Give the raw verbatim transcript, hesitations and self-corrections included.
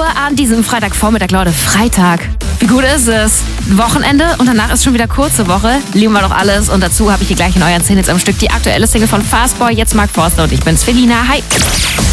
Uhr an diesem Freitagvormittag, Leute. Freitag. Wie gut ist es? Wochenende und danach ist schon wieder kurze Woche. Lieben wir doch alles. Und dazu habe ich hier gleich in euren zehn Hits am Stück die aktuelle Single von Fastboy. Jetzt Mark Forster und ich bin's, Felina. Hi.